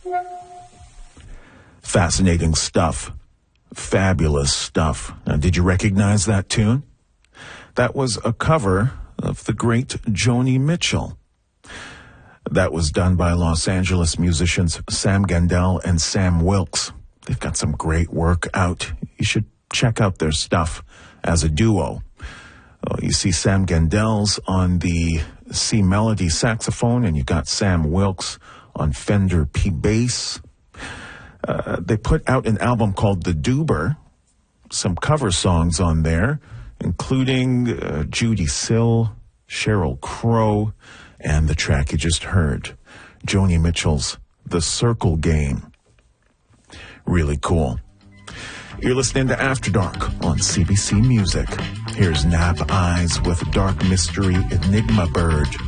Fascinating stuff. Fabulous stuff. Now, did you recognize that tune? That was a cover of the great Joni Mitchell. That was done by Los Angeles musicians Sam Gendel and Sam Wilkes. They've got some great work out. You should check out their stuff as a duo. You see Sam Gendel's on the C Melody saxophone, and you got Sam Wilkes on Fender P bass. They put out an album called The Doober, some cover songs on there, including Judy Sill, Sheryl Crow, and the track you just heard, Joni Mitchell's The Circle Game. Really cool. You're listening to After Dark on CBC Music. Here's Nap Eyes with Dark Mystery Enigma Bird.